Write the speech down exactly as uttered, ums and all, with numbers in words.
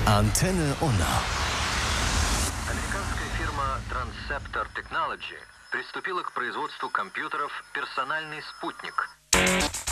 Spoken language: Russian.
Antenne Unna. Американская фирма Transceptor Technology приступила к производству компьютеров «Персональный спутник».